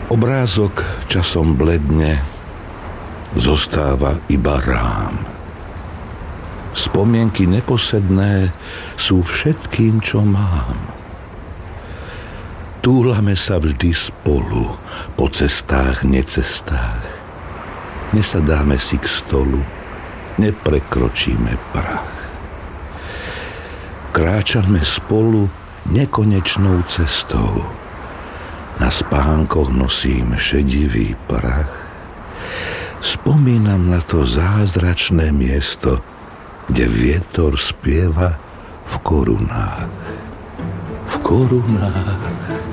Obrázok časom bledne, zostáva iba rám. Spomienky neposedné sú všetkým, čo mám. Túlame sa vždy spolu po cestách, necestách. Nesadáme si k stolu, neprekročíme prach. Kráčame spolu nekonečnou cestou. Na spánkoch nosím šedivý prach. Spomínam na to zázračné miesto, kde vietor spieva v korunách. V korunách.